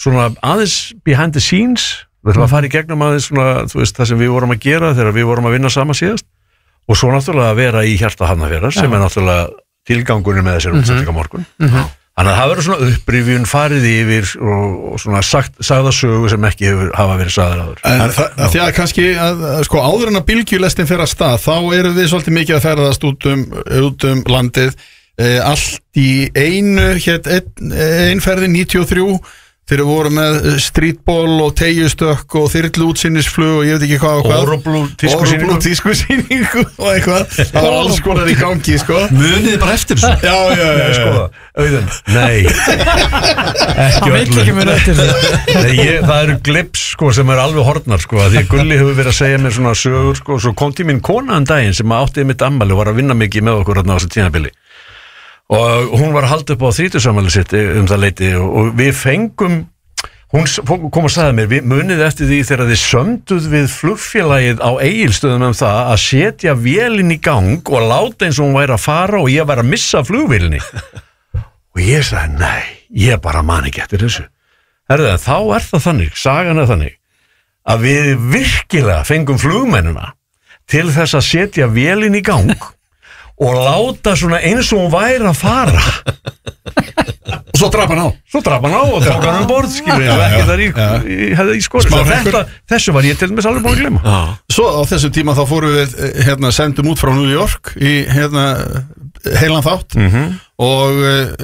svona aðeins behind the scenes, við ætlum að fara í gegnum aðeins svona, þú veist, það sem við vorum að gera þegar við vorum að vinna saman síðast og svo náttúrulega að vera í hjarta Hafnarfjarðar sem náttúrulega tilgangunum með þessir útsendinga morgun. Þannig að það verður svona upprifjun farið yfir og svona sagða sögu sem ekki hafa verið sagðar áður. En því að kannski sko áður en að bylgjulestin fer af stað, þá erum við svolítið mikið að ferðast út um landið, allt í einu einferði 93 þegar voru með streetball og teyjustökk og þyrlu útsinnisflug og ég veit ekki hvað og hvað. Óróblú tískusýningu og eitthvað. Það var alls konar í gangi, sko. Muniði bara eftir þessu. Já. Sko, Auðun, nei. Ekki öllu. Það eru glips, sko, sem eru alveg horfnar, sko, því að Gulli hefur verið að segja mér svona sögur, sko, svo kom til mín kona daginn sem átti mitt ammæli og var að vinna mikið með okkur á þessu tímabili. Og hún var að halda upp á 30-afmæli sitt það leiti og við fengum, hún kom og sagði mér, við munið eftir því þegar þið sömduð við flugfélagið á Egilsstöðum það að setja vélinn í gang og láta eins og hún væri að fara og ég væri að missa flugvélinni. Og ég sagði, nei, ég bara man ekki eftir þessu. Herðu, þá það þannig, sagan þannig, að við virkilega fengum flugmennina til þess að setja vélinn í gang og láta svona eins og hún væri að fara og svo drap hann á og tók hann borð, skilur ég ekki þar hefði í skori þessu var ég til dæmis alveg búin að glemma. Svo á þessu tíma þá fórum við sendum út frá New York í heilan þátt og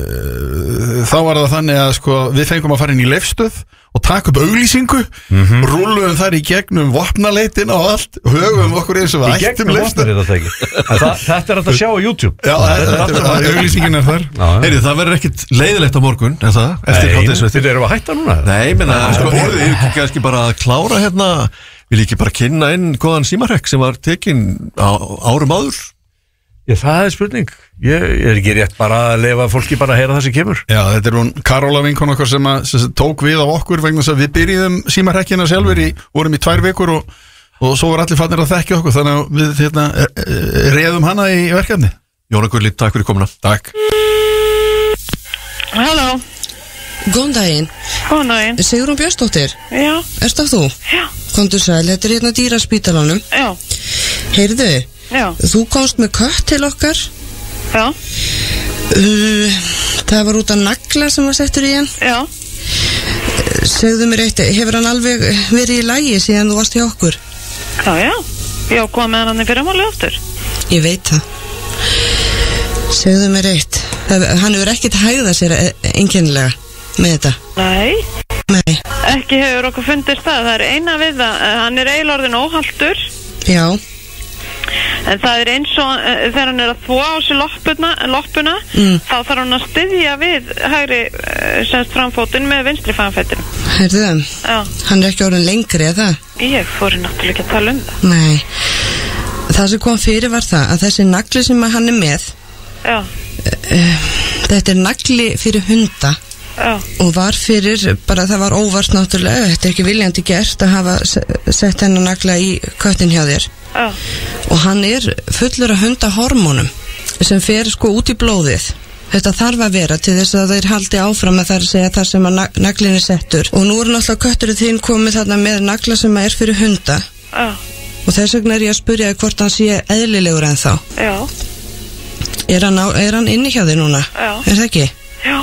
þá var það þannig að sko, við fengum að fara inn í Leifsstöð og taka upp auglýsingu rúluðum þar í gegnum vopnaleitin og allt, höfum okkur eins og við ættum Leifsstöð. Þetta að sjá á YouTube. Já, auglýsingin þar. Heyri, það verður ekkit leiðilegt á morgun, en það? Þið eru að hætta núna? Nei, menna, sko, ég kannski bara að klára vil ekki bara kynna inn góðan símarekk sem var tekinn árum áður? Já, það spurning. Ég ekki rétt bara að lefa fólki bara að heyra það sem kemur. Já, þetta hún Karola vinkon okkar sem tók við á okkur vegna þess að við byrjuðum símarekkina sjálfur vorum í 2 vikur og svo var allir fannir að þekkja okkur þannig að við reðum hana í verkefni. Jóna Gulli, takk fyrir komuna. Takk. Halló. Góðan daginn. Góðan daginn. Sigrún Björnsdóttir. Já. Ertu þú? Já. Komdu sæl, þetta dýraspítalanum. Já. Heyrðu, þú komst með kött til okkar. Já. Það var út af nagla sem var settur í hann. Já. Segðu mér eitt, hefur hann alveg verið í lagi síðan þú varst hjá okkur? Já. Já, kom með hann í fyrramáli aftur. Ég veit það. Segðu mér eitt, hann hefur ekkert hægðað sér einkennilega með þetta. Nei. Ekki hefur okkur fundist það er eina við það, hann eiginlega orðinn óhaltur. Já. En það eins og þegar hann að þvó á sig loppuna þá þarf hann að styðja við hægri semst framfótinn með vinstri framfættin. Heyrðu, hann ekki orðin lengri, eða? Ég fór náttúrulega ekki að tala um það. Nei, það sem kom fyrir var það að þessi nagli sem hann með þetta nagli fyrir hunda og var fyrir, bara það var óvart náttúrulega, þetta ekki viljandi gert að hafa sett hennar nagla í köttin hjá þér og hann fullur af hundahormónum sem fer sko út í blóðið. Þetta þarf að vera til þess að þeir haldi áfram að það að segja þar sem að naglin settur og nú náttúrulega kötturinn þín komið þarna með nagla sem fyrir hunda og þess vegna ég að spyrja hvort hann sé eðlilegur ennþá. Er hann inni hjá þér núna? Er það ekki? Já.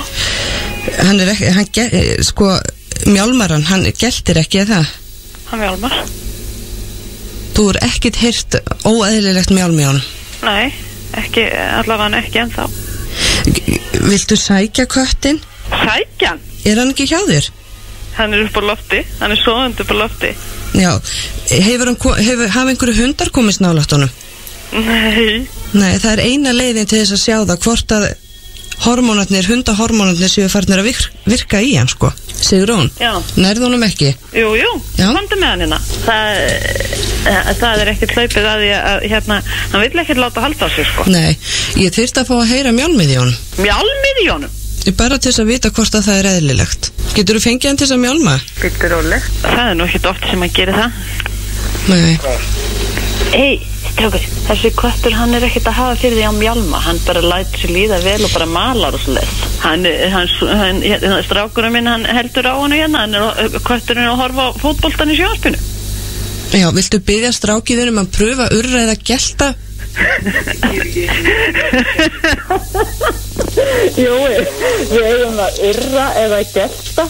Sko mjálmar hann geltir ekki eða? Hann mjálmar. Þú ekkert heyrt óeðlilegt mjálm í honum? Nei, ekki, allavega ekki ennþá. Viltu sækja köttin? Sækja hann? Er hann ekki hjá þér? Hann upp á lofti, hann sofandi upp á lofti. Já, hafa einhverju hundar komist nálægt honum? Nei, það eina leiðin til þess að sjá það hvort að hundahormónarnir séu farnir að virka í hann, sko. Sigrún, nærðu honum ekki? Jú, komdu með hann hérna. Það ekkert hlaupið að því að hann vill ekkert láta halda á sig, sko. Nei, ég þyrfti að fá að heyra mjálmið í honum. Mjálmið í honum? Bara til þess að vita hvort að það eðlilegt. Getur þú fengið hann til þess að mjálma? Getur rólegt. Það nú ekkert oft sem að gera það. Nei. Hey, Strákar, þessi köttur, hann ekkert að hafa fyrir því á mjálma, hann bara lætur sér líða vel og bara malar og svoleiðis. Strákurinn minn, hann heldur á hann hérna, kötturinn að horfa á fótboltan í sjónvarpinu. Já, viltu biðja strákiðunum að pröfa urra eða gelta? Jú, við eigum að urra eða gelta.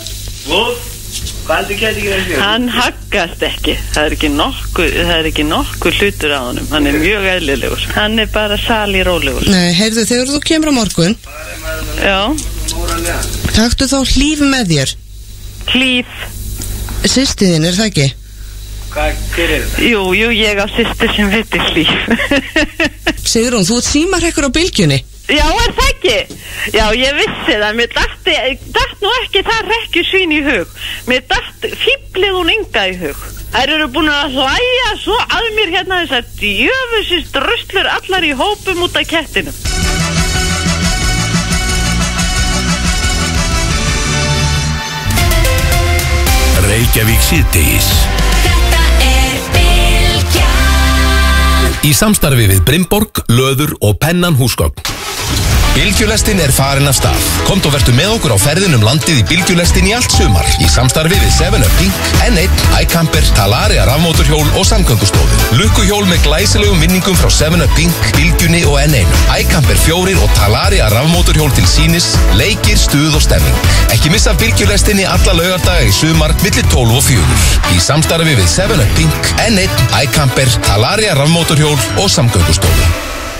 Hann haggast ekki. Það er ekki nokkuð hlutur á honum. Hann mjög eðlilegur. Hann bara sali rólegur. Nei, heyrðu, þegar þú kemur á morgun. Já. Taktu þá Hlíf með þér. Hlíf? Systir þín, það ekki? Hver það? Jú, ég á systir sem heitir Hlíf. Sigrún, þú ert símarhekkur á Bylgjunni. Já, það ekki? Já, ég vissi það. Mér datt nú ekki það rekkjusvín í hug. Mér datt fíblið hún Inga í hug. Þær eru búin að hlæja svo að mér hérna þessar djöfusist druslur allar í hópum út af kettinum. Reykjavík síðdegis. Í samstarfi við Brimborg, Löður og Pennan húsgögn. Bylgjulestin farin af stað. Komdu og vertu með okkur á ferðin landið í Bylgjulestin í allt sumar. Í samstarfi við 7up Pink, N1, iCamper, Talaria rafmótorhjól og samgöngustofu. Lukkuhjól með glæsilegum minningum frá 7up Pink, Bylgjunni og N1. iCamper 4 og Talaria rafmótorhjól til sýnis, leikir, stuð og stemming. Ekki missa Bylgjulestinni alla laugardaga í sumar milli 12 og 4. Í samstarfi við 7up Pink, N1, iCamper, Talaria rafmótorhjól og samgöngustofu.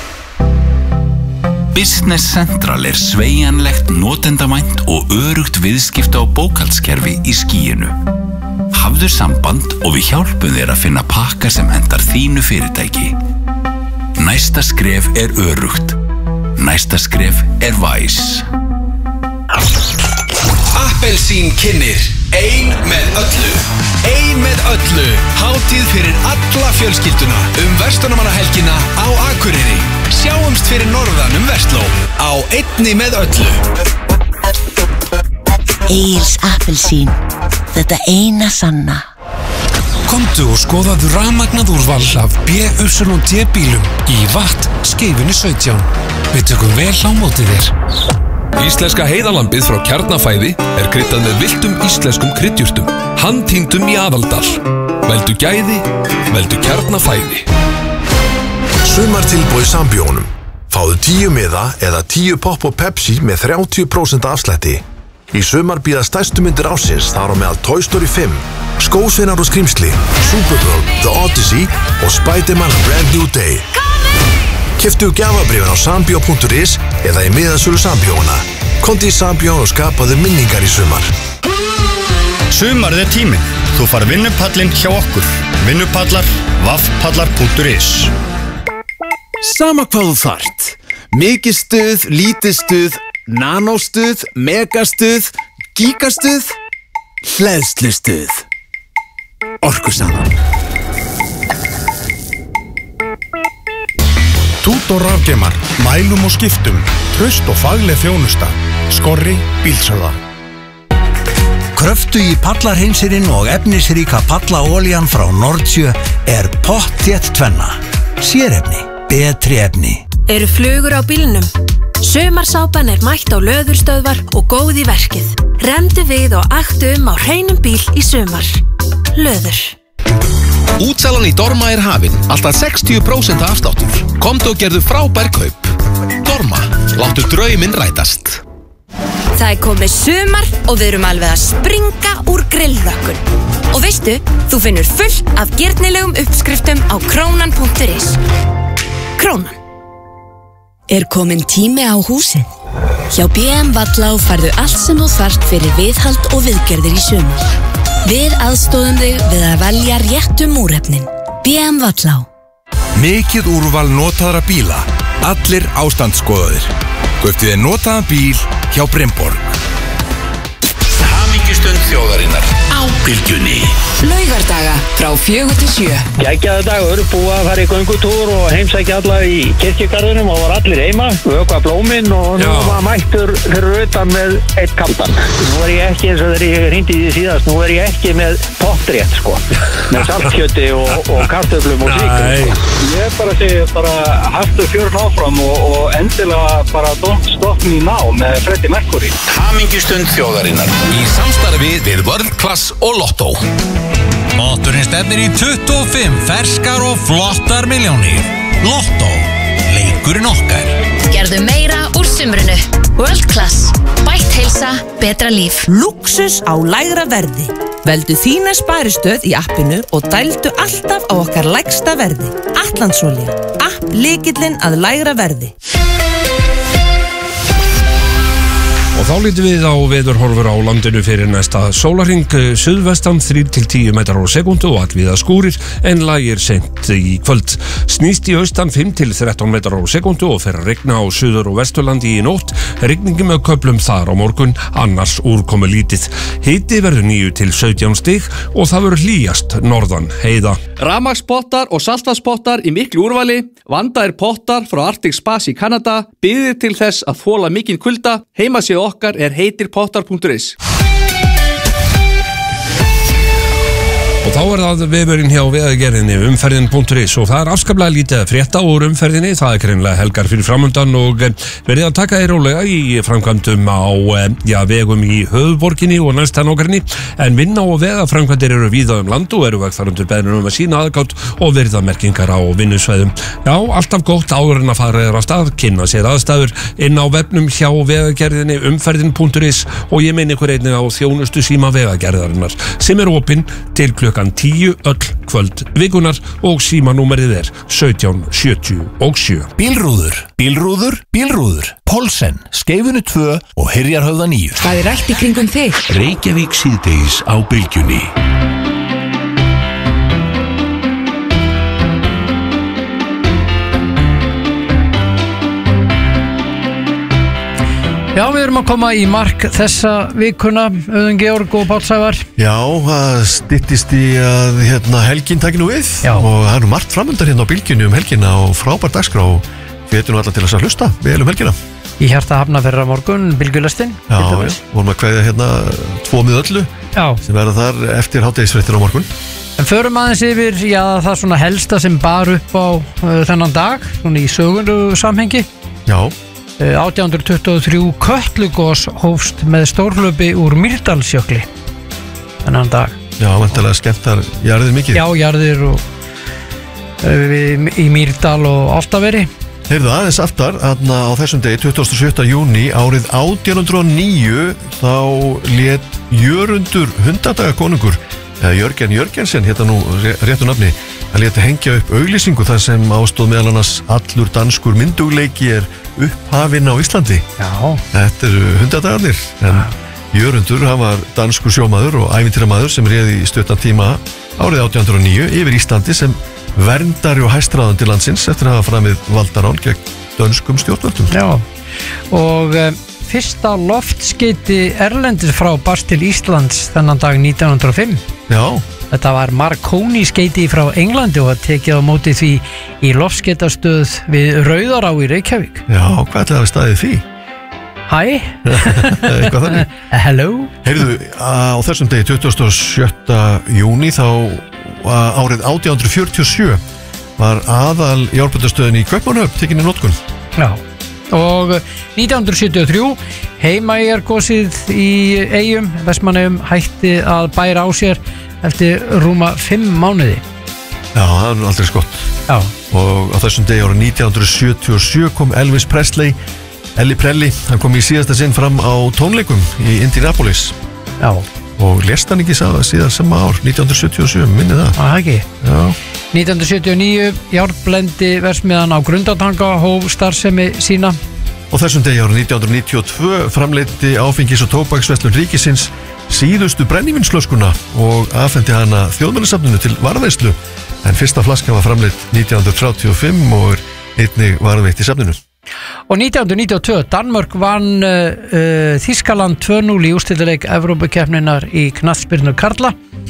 Business Central sveigjanlegt, notendavænt og örugt viðskipta- og bókhaldskerfi í skýinu. Hafðu samband og við hjálpum þér að finna pakka sem hentar þínu fyrirtæki. Næsta skref örugt. Næsta skref væs. Appelsín kynnir Ein með öllu. Ein með öllu. Hátíð fyrir alla fjölskylduna verslunarmannahelgina á Akureyri. Sjáumst fyrir norðan Versló á einni með öllu. Egils appelsín. Þetta eina sanna. Komdu og skoðaðu rafmagnað úrval af BYD bílum í Watt Skeifunni 17. Við tökum vel á móti þér. Íslenska heiðalambið frá Kjarnafæði kryddað með villtum íslenskum kryddjurtum, handtýndum í Aðaldal. Veldu gæði, veldu Kjarnafæði. Sumartilboð í Sambíónum. Fáðu 10 miða eða 10 popp og Pepsi með 30% afslætti. Í sumar bíða stærstu myndir ársins, þar á meðal Toy Story 5, Skósveinar og skrímsli, Supergirl, The Odyssey og Spider-Man Brand New Day. Keyptu gjafabréfin á sambio.is eða í miðasölu Sambíóna. Komdu í Sambíón og skapaðu minningar í sumar. Sumarið tíminn. Þú far vinnupallinn hjá okkur. Vinnupallar, vaffpallar.is. Sama hvað þú þarft. Mikið stuð, lítið stuð, nanóstuð, megastuð, gigastuð, hleðslustuð. Orkusalan. Tút og rafgeimar, mælum og skiptum, traust og fagleg þjónusta. Skorri bílsöða. Kröftu í pallarhreinsirinn og efnisríka pallaoljan frá Nordsjö pottþétt tvenna. Sérefni, betri efni. Eru flugur á bílnum? Sumarsápan mætt á löðurstöðvar og góð í verkið. Remdu við og aktu á hreinum bíl í sumar. Löður. Útsalan í Dorma hafin, alltaf 60% afsláttur. Komdu og gerðu frábær kaup. Dorma, láttu drauminn rætast. Það komið sumar og við erum alveg að springa úr grillvökkun. Og veistu, þú finnur fullt af girnilegum uppskriftum á krónan.is. Krónan. Komin tími á húsið? Hjá BM Vallá færðu allt sem þú þarft fyrir viðhald og viðgerðir í sumar. Við aðstoðum þig við að velja réttu múrefnin. BM Vallá. Mikið úrval notaðra bíla. Allir ástandsskoðaðir. Kauptu þér notaðan bíl hjá Brimborg. Hamingjustund þjóðarinnar á Bylgjunni. Laugardaga frá 4 til 7. Geggjaður dagur, búið að fara í göngutúr og heimsækja alla í kirkjugarðinum og var allir heima, vökva blómin og nú var mættur fyrir utan með eitt kaldan. Nú er ég ekki eins og þegar ég hringdi í því síðast, nú er ég ekki með pottrétt sko, með saltkjöti og kartöflum og slíkum. Ég segi haftu fjörn áfram og endilega bara don't stop me now með Freddie Mercury. Hamingjustund þjóðarinnar í samstarfi við World Class og Lotto. Potturinn stefnir í 25 ferskar og flottar milljónir. Lotto, leikurinn okkar. Gerðu meira úr sumrinu. World Class. Bætt heilsa, betra líf. Luxus á lægra verði. Veldu þína sparistöð í appinu og dældu alltaf á okkar lægsta verði. Atlandsolía. App lykillinn að lægra verði. Og þá lítum við á veðurhorfur á landinu fyrir næsta sólarhring, suðvestan 3-10 metrar á sekundu og allvíða skúrir en lægir seint í kvöld. Snýst í austan 5-13 metrar á sekundu og fer að regna á suður- og vesturlandi í nótt, regningi með köflum þar á morgun, annars úrkomu lítið. Hiti verður 9-17 stig og það verður hlýjast norðan heiða. Rafmagnspottar og saltvatnspottar í miklu úrvali, vandaðir pottar frá Arctic Spas í Kanada, byggðir til þess að þola mikinn kulda, heimasíða okkar er heitirpottar.is. Og þá er það vefurinn hjá veðagerðinni umferðin.is og það er afskaplega lítið að frétta úr umferðinni, það er greinilega helgar fyrir framundan og verið að taka rólega í framkvæmdum á vegum í höfuðborginni og næsta nágrinni, en vinna og vegaframkvæmdir eru víða land og eru vegfarendur beðnir að sína aðgátt og verða merkingar á vinnusvæðum. Já, alltaf gott áður en að fara á stað, kynna sér aðstæður inn á vefnum hjá vegagerðinni umferðin.is og ég meina ykkur einnig á þjónustu síma vegagerðarinnar sem er opinn til klukkan 10 öll kvöld vikunar og símanúmerið er 1777. Bílrúður Pólsen, Skeifunni 2 og Hyrjarhöfða 9. Hvað er allt í kringum þig? Reykjavík síðdegis á Bylgjunni. Já, við erum að koma í mark þessa vikuna, Auðun Georg og Páll Sævar. Já, það styttist í að helgin taki nú við. Já. Og það eru margt framöndar hérna á Bylgjunni helgina og frábær dagskrá og við erum alla til að hlusta vel helgina. Í hjarta Hafnarfjarðar á morgun, Bylgjulestin. Já, vorum að kveðja 2 með öllu. Já. Sem verða þar eftir hádegisfréttir á morgun. En förum aðeins yfir, það svona helsta sem bar upp á þennan dag, svona í sögunlegu samhengi. Já. 1823 Kötlugos hófst með stórhlaupi úr Mýrdalsjökli þennan dag. Já, vantilega skemmtar jarðir mikið. Já, jarðir og í Mýrdal og Álftaveri. Heyrðu aðeins aftar, á þessum degi 27. júní árið 1809 þá lét Jörundur hundadaga-konungur, eða Jörgen Jörgensen nú réttu nafni, að leta hengja upp auglýsingu þar sem ástóð meðal annars allur danskur myndugleiki er upphafinn á Íslandi. Já. Þetta eru hundadagarnir, en Jörundur, hann var danskur sjómaður og ævintýramaður sem réði í stuttan tíma árið 1809 yfir Íslandi sem verndari og hæstráðandi landsins eftir að hafa framið valdarán gegn dönskum stjórnvöldum. Já, og fyrsta loftskeyti erlendis frá barst til Íslands þennan dag 1905. Já. Þetta var Marconi skeyti frá Englandi og tekið á móti því í loftskeytastöð við Rauðará í Reykjavík. Já, hvað ætlaði að staðið því? Hæ? Eitthvað þannig. Hello? Heyrðu, á þessum degi 27. júní þá árið 1847 var aðal járnbrautastöðin í Kaupmannahöfn tekin í notkun. Já, og 1973 Heimaeyjargosið í Eyjum, Vestmannaeyjum, hætti að bæra á sér eftir rúma 5 mánuði. Já, það er aldrei skott. Já. Og á þessum degi árið 1977 kom Elvis Presley, Elli Prelli, hann kom í síðasta sinn fram á tónleikum í Indianapolis. Já. Og lést hann ekki síðan sem ár, 1977, minni það. Það ekki. Já. 1979, járnblendi versmiðan á Grundartanga hóf starfsemi sína. Og þessum degi árið 1992 framleiddi áfengis- og tóbaksverslun ríkisins síðustu brennivínsflöskuna og afhendi hana Þjóðminjasafninu til varðveislu, en fyrsta flaska var framleidd 1935 og er einnig varðveitt í safninu. Og 1992 Danmörk vann Þýskaland 2-0 í úrslitaleik Evrópukeppninnar í knattspyrnu karla.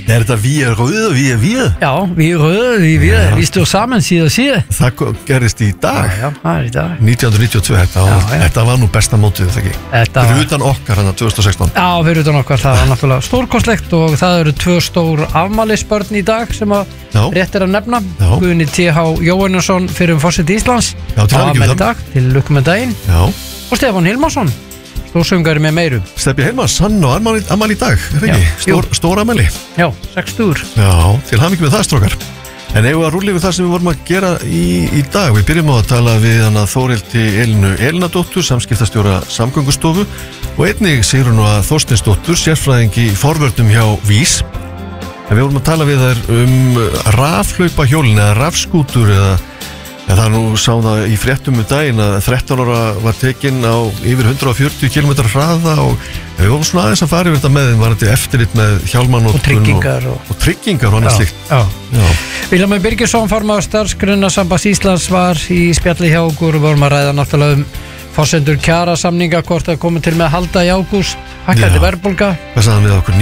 Er þetta við rauð? Já, við rauð, við stóð saman síðan. Það gerist í dag. Já, það í dag. 1992, þetta var nú besta mótið, þetta ekki? Fyrir utan okkar, hann 2016. Já, fyrir utan okkar, það var náttúrulega stórkostlegt og það eru 2 stór afmælisbörn í dag sem að rétt að nefna. Guðni T.H. Jóhannesson fyrir forseti Íslands. Já, til hamingju með dag. Til lukku með daginn. Já. Og Stefán Hilmarsson, stórsöngari með meiru. Stefán Hilmarsson, hann á afmæli í dag, er það ekki? Stór afmæli. Já, 60. Já, til hamingju með það, strókar. En eigum við að rúlla yfir það sem við vorum að gera í dag. Við byrjum á að tala við hana Þórhildi Elínu Elínadóttur, samskiptastjóra Samgöngustofu og einnig Sigrúnu Þorsteinsdóttur, sérfræðingi í forvörnum hjá VÍS. En við vorum að tala við þær rafhlaupahjólin eða rafskútur eða það nú sáum það í fréttum daginn að 13 ára var tekinn á yfir 140 km hraða og við vorum svona aðeins að fara yfir þetta með þeim, var þetta eftirlit með hjálmanotkun og tryggingar og annað slíkt. Vilhelmur Birgisson, formaður Starfsgreinasambands Íslands var í spjalli hjá okkur og vorum að ræða náttúrulega forsendur kjarasamninga, hvort það komið til með að halda í ágúst, hækkandi verðbólga. Hvað sagðum við okkur?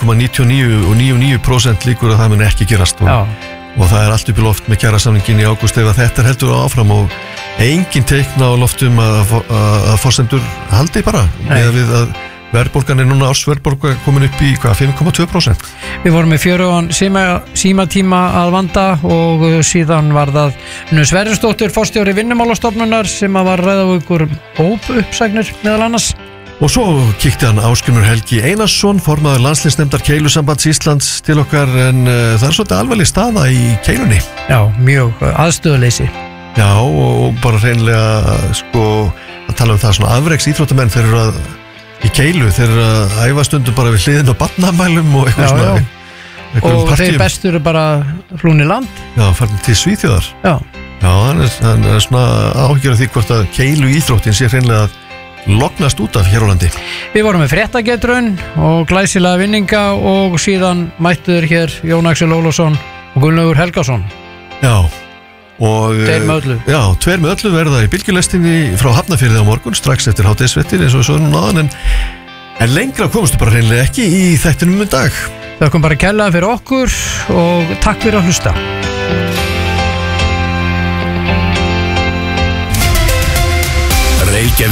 99,99% líkur að það mun ekki gerast og það er allt upp í loft með kjarasamningin í ágúst ef þetta heldur áfram og engin teikna á loftum að forsendur haldi bara með við að verðbólgan er núna ársverðbólga komin upp í 5,2%. Við vorum með 4 símatíma að vanda og síðan var það Unnur Sverrisdóttir, forstjóri Vinnumálastofnunar sem að var ræða ykkur hópuppsagnir meðal annars. Og svo kíkti hann Ásgrímur Helgi Einarsson, formaður landsliðsnefndar Keilusambands Íslands til okkar en það er svolítið alvarleg staða í keilunni. Já, mjög aðstöðuleysi. Já, og bara hreinlega að tala um það svona afreks íþróttamenn þeir eru í keilu, þeir eru að æfa stundum bara við hliðin á barnamælum og eitthvað svona. Og þeir bestur eru bara flúin í land. Já, farin til Svíþjóðar. Já, hann er svona áhyggjur af því hvort að keilu íþróttin sé hreinlega að lognast út af hér á landi. Við vorum með fréttagetrun og glæsilega vinninga og síðan mættuður hér Jón Axel Ólafsson og Gunnlaugur Helgason. Já, og 2 með öllu. Já, 2 með öllu verða í bylgjulestinni frá Hafnarfirði á morgun, strax eftir hádegisfréttir eins og svo núna áðan en lengra komstu bara hreinlega ekki í þættinum dag. Þökkum bara kærlega fyrir okkur og takk fyrir að hlusta.